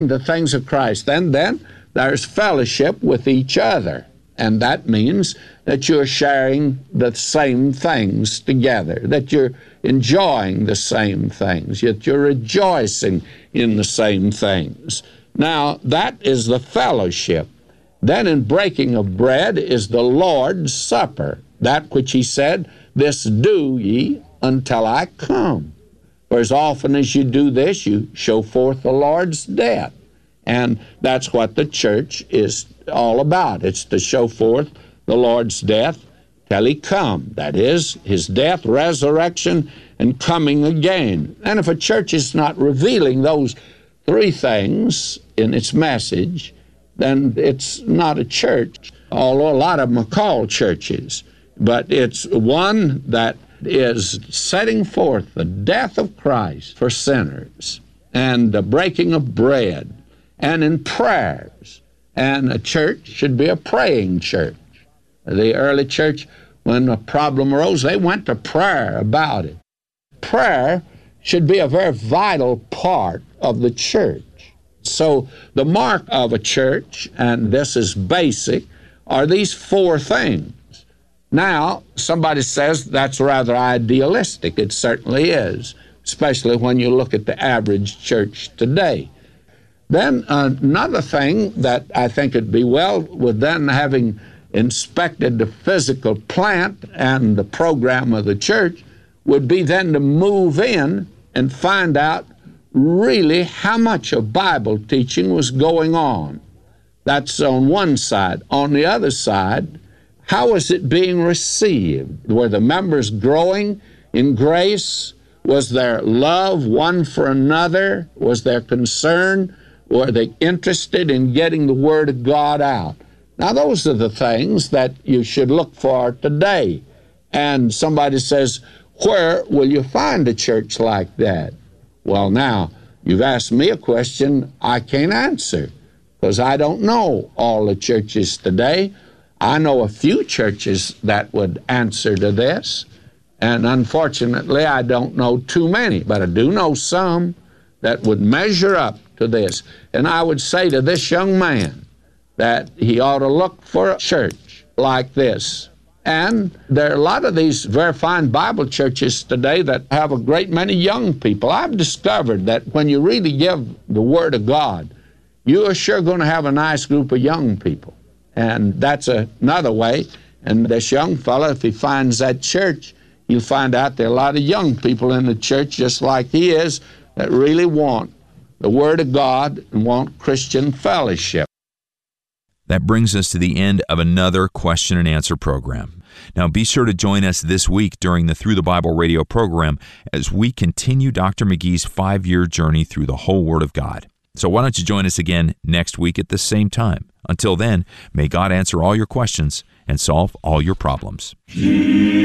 the things of Christ. Then there's fellowship with each other. And that means that you're sharing the same things together, that you're enjoying the same things, that you're rejoicing in the same things. Now, that is the fellowship. Then in breaking of bread is the Lord's Supper, that which he said, "This do ye until I come." For as often as you do this, you show forth the Lord's death. And that's what the church is all about. It's to show forth the Lord's death till he come. That is, his death, resurrection, and coming again. And if a church is not revealing those three things in its message, then it's not a church, although a lot of them are called churches. But it's one that is setting forth the death of Christ for sinners and the breaking of bread and in prayers. And a church should be a praying church. The early church, when a problem arose, they went to prayer about it. Prayer should be a very vital part of the church. So the mark of a church, and this is basic, are these four things. Now, somebody says that's rather idealistic. It certainly is, especially when you look at the average church today. Then another thing that I think would be well, with then having inspected the physical plant and the program of the church, would be then to move in and find out really how much of Bible teaching was going on. That's on one side. On the other side, how was it being received? Were the members growing in grace? Was there love one for another? Was there concern? Were they interested in getting the Word of God out? Now, those are the things that you should look for today. And somebody says, where will you find a church like that? Well, now, you've asked me a question I can't answer because I don't know all the churches today. I know a few churches that would answer to this, and unfortunately, I don't know too many, but I do know some that would measure up to this. And I would say to this young man that he ought to look for a church like this. And there are a lot of these very fine Bible churches today that have a great many young people. I've discovered that when you really give the Word of God, you are sure going to have a nice group of young people. And that's another way. And this young fellow, if he finds that church, he'll find out there are a lot of young people in the church, just like he is, that really want the Word of God and want Christian fellowship. That brings us to the end of another question and answer program. Now, be sure to join us this week during the Through the Bible radio program as we continue Dr. McGee's 5-year journey through the whole Word of God. So why don't you join us again next week at the same time? Until then, may God answer all your questions and solve all your problems.